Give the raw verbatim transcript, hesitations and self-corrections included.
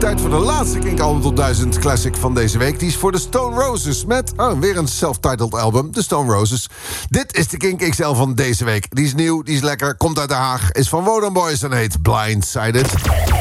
Tijd voor de laatste Kink Album Top duizend classic van deze week. Die is voor de Stone Roses met oh, weer een self-titled album, de Stone Roses. Dit is de Kink X L van deze week. Die is nieuw, die is lekker, komt uit Den Haag, is van Wodan Boys en heet Blindsided.